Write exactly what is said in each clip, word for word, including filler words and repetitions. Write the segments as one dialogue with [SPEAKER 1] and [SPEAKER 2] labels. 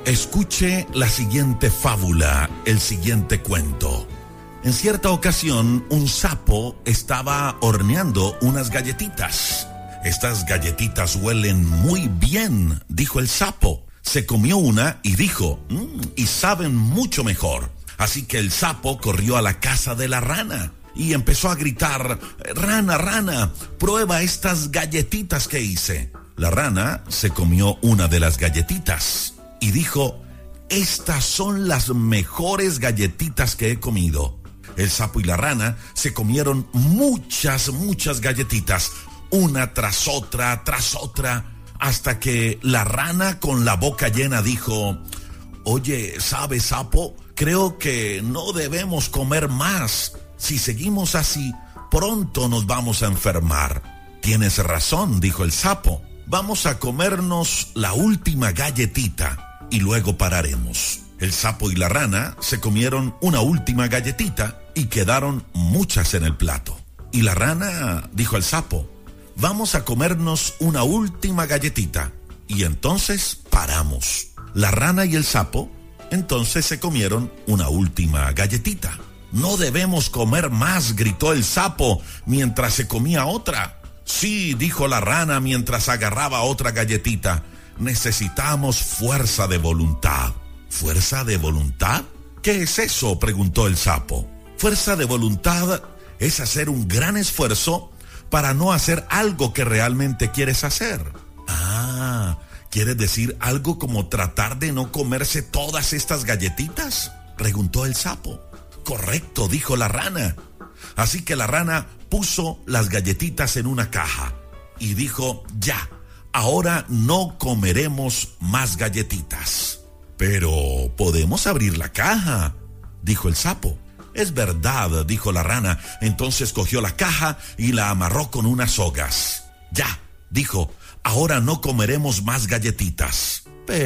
[SPEAKER 1] Escuche la siguiente fábula, el siguiente cuento. En cierta ocasión, un sapo estaba horneando unas galletitas. Estas galletitas huelen muy bien, dijo el sapo. Se comió una y dijo, mmm, y saben mucho mejor. Así que el sapo corrió a la casa de la rana y empezó a gritar, rana, rana, prueba estas galletitas que hice. La rana se comió una de las galletitas y dijo, estas son las mejores galletitas que he comido. El sapo y la rana se comieron muchas, muchas galletitas, una tras otra, tras otra, hasta que la rana con la boca llena dijo, oye, ¿sabes, sapo? Creo que no debemos comer más. Si seguimos así, pronto nos vamos a enfermar. Tienes razón, dijo el sapo. Vamos a comernos la última galletita y luego pararemos. El sapo y la rana se comieron una última galletita y quedaron muchas en el plato. Y la rana dijo al sapo, vamos a comernos una última galletita y entonces paramos. La rana y el sapo entonces se comieron una última galletita. No debemos comer más, gritó el sapo mientras se comía otra. Sí, dijo la rana mientras agarraba otra galletita. Necesitamos fuerza de voluntad. ¿Fuerza de voluntad? ¿Qué es eso?, preguntó el sapo. Fuerza de voluntad es hacer un gran esfuerzo para no hacer algo que realmente quieres hacer. Ah, ¿quieres decir algo como tratar de no comerse todas estas galletitas?, preguntó el sapo. Correcto, dijo la rana. Así que la rana puso las galletitas en una caja y dijo, ya, ahora no comeremos más galletitas. Pero podemos abrir la caja, dijo el sapo. Es verdad, dijo la rana. Entonces cogió la caja y la amarró con unas sogas. Ya, dijo, ahora no comeremos más galletitas.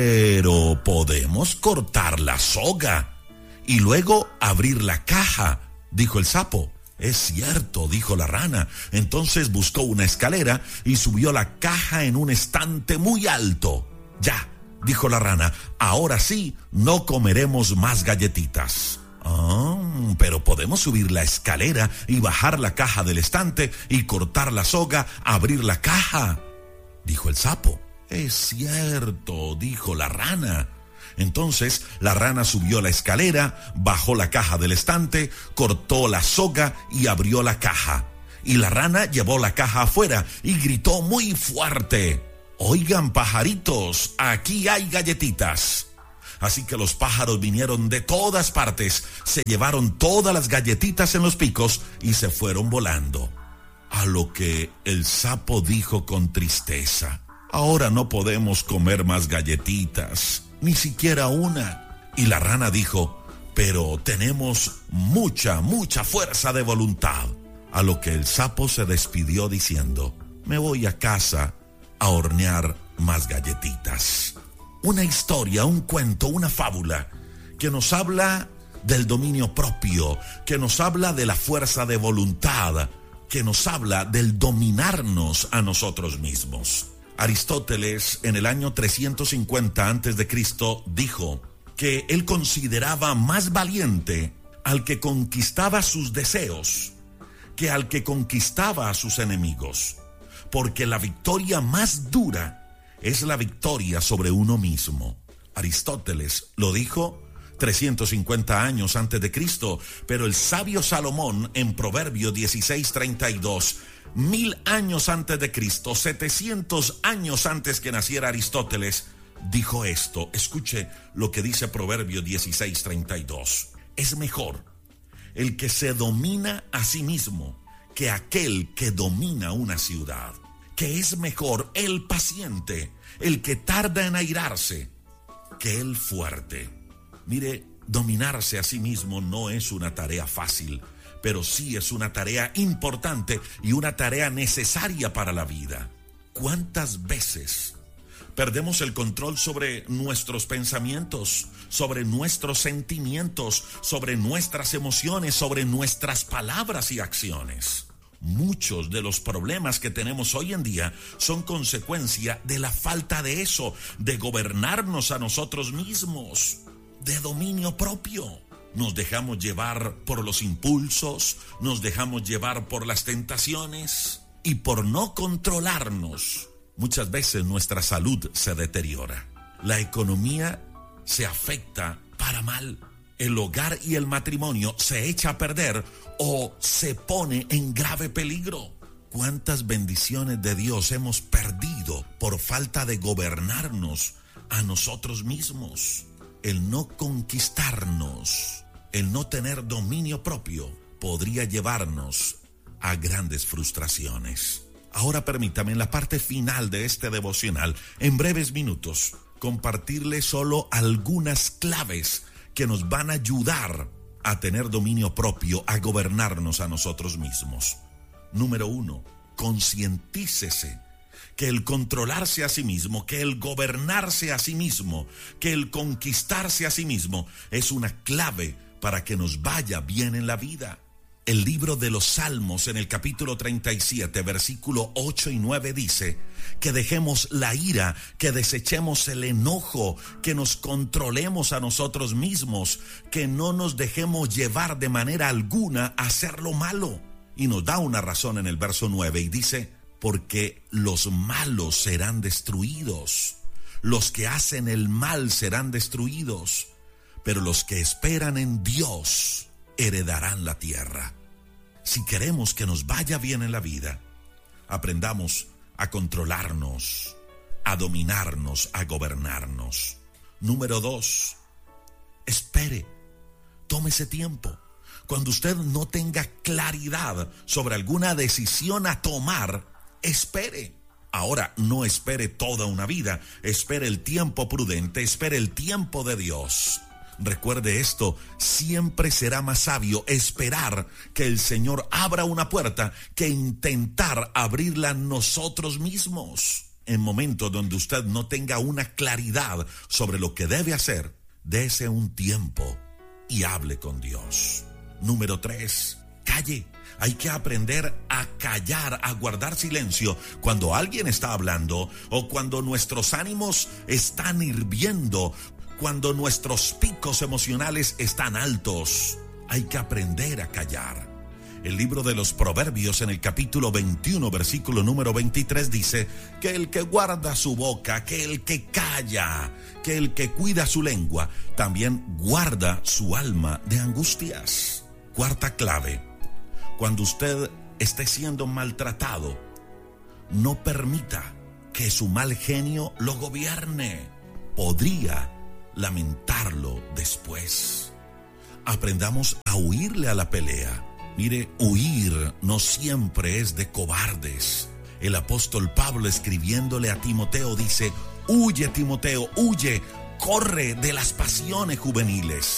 [SPEAKER 1] Pero podemos cortar la soga y luego abrir la caja, dijo el sapo. Es cierto, dijo la rana. Entonces buscó una escalera y subió la caja en un estante muy alto. Ya, dijo la rana, ahora sí, no comeremos más galletitas. Ah, pero podemos subir la escalera y bajar la caja del estante y cortar la soga, abrir la caja, dijo el sapo. Es cierto, dijo la rana. Entonces la rana subió la escalera, bajó la caja del estante, cortó la soga y abrió la caja. Y la rana llevó la caja afuera y gritó muy fuerte, oigan, pajaritos, aquí hay galletitas. Así que los pájaros vinieron de todas partes, se llevaron todas las galletitas en los picos y se fueron volando. A lo que el sapo dijo con tristeza, ahora no podemos comer más galletitas, ni siquiera una. Y la rana dijo, pero tenemos mucha, mucha fuerza de voluntad. A lo que el sapo se despidió diciendo, me voy a casa a hornear más galletitas. Una historia, un cuento, una fábula que nos habla del dominio propio, que nos habla de la fuerza de voluntad, que nos habla del dominarnos a nosotros mismos. Aristóteles, en el año trescientos cincuenta antes de Cristo, dijo que él consideraba más valiente al que conquistaba sus deseos que al que conquistaba a sus enemigos, porque la victoria más dura es la victoria sobre uno mismo. Aristóteles lo dijo trescientos cincuenta años antes de Cristo, pero el sabio Salomón en Proverbios dieciséis treinta y dos, mil años antes de Cristo, setecientos años antes que naciera Aristóteles, dijo esto. Escuche lo que dice Proverbios dieciséis treinta y dos. Es mejor el que se domina a sí mismo que aquel que domina una ciudad. Que es mejor el paciente, el que tarda en airarse, que el fuerte. Mire, dominarse a sí mismo no es una tarea fácil, pero sí es una tarea importante y una tarea necesaria para la vida. ¿Cuántas veces perdemos el control sobre nuestros pensamientos, sobre nuestros sentimientos, sobre nuestras emociones, sobre nuestras palabras y acciones? Muchos de los problemas que tenemos hoy en día son consecuencia de la falta de eso, de gobernarnos a nosotros mismos, de dominio propio. Nos dejamos llevar por los impulsos, nos dejamos llevar por las tentaciones y por no controlarnos. Muchas veces nuestra salud se deteriora. La economía se afecta para mal. El hogar y el matrimonio se echa a perder o se pone en grave peligro. ¿Cuántas bendiciones de Dios hemos perdido por falta de gobernarnos a nosotros mismos? El no conquistarnos, el no tener dominio propio, podría llevarnos a grandes frustraciones. Ahora permítame, en la parte final de este devocional, en breves minutos, compartirle solo algunas claves que nos van a ayudar a tener dominio propio, a gobernarnos a nosotros mismos. Número uno, concientícese que el controlarse a sí mismo, que el gobernarse a sí mismo, que el conquistarse a sí mismo es una clave para que nos vaya bien en la vida. El libro de los Salmos, en el capítulo treinta y siete, versículo ocho y nueve, dice que dejemos la ira, que desechemos el enojo, que nos controlemos a nosotros mismos, que no nos dejemos llevar de manera alguna a hacer lo malo. Y nos da una razón en el verso nueve y dice: porque los malos serán destruidos, los que hacen el mal serán destruidos, pero los que esperan en Dios heredarán la tierra. Si queremos que nos vaya bien en la vida, aprendamos a controlarnos, a dominarnos, a gobernarnos. Número dos, espere, tómese tiempo. Cuando usted no tenga claridad sobre alguna decisión a tomar, espere. Ahora, no espere toda una vida, espere el tiempo prudente, espere el tiempo de Dios. Recuerde esto, siempre será más sabio esperar que el Señor abra una puerta que intentar abrirla nosotros mismos. En momentos donde usted no tenga una claridad sobre lo que debe hacer, dése un tiempo y hable con Dios. Número tres, calle. Hay que aprender a callar, a guardar silencio cuando alguien está hablando o cuando nuestros ánimos están hirviendo, cuando nuestros picos emocionales están altos. Hay que aprender a callar. El libro de los Proverbios, en el capítulo veintiuno, versículo número veintitrés, dice que el que guarda su boca, que el que calla, que el que cuida su lengua, también guarda su alma de angustias. Cuarta clave: cuando usted esté siendo maltratado, no permita que su mal genio lo gobierne. Podría lamentarlo después. Aprendamos a huirle a la pelea. Mire, huir no siempre es de cobardes. El apóstol Pablo, escribiéndole a Timoteo, dice: huye, Timoteo, huye, corre de las pasiones juveniles.